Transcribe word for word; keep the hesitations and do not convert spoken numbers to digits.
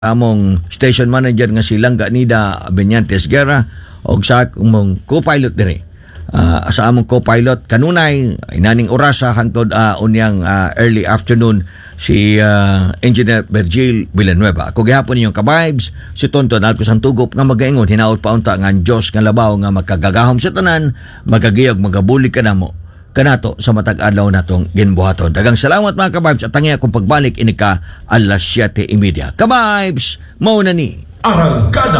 among station manager nga si Langga Nida Beñantes Guerra og sa among co-pilot dire. Uh, sa among co-pilot kanunay inaning orasa hangtod uh, unyang uh, early afternoon si uh, Engineer Virgil Villanueva. Ako gihapon ninyong ka-vibes si Tonton Alco Santugop nga magaingon hinaot pa unta nga ang Diyos nga labaw nga magkagagahom sa tanan, magagiyog magabuli ka namo kanato sa matag adlaw natong ginbuhaton. Dagang salamat mga ka-vibes at tangi akong pagbalik ini ka alas siyete y media. Ka-vibes, mao na ni Arangkada